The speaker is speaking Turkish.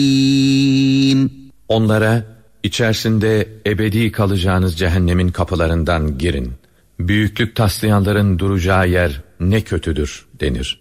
Onlara içerisinde ebedi kalacağınız cehennemin kapılarından girin. Büyüklük taslayanların duracağı yer ne kötüdür denir.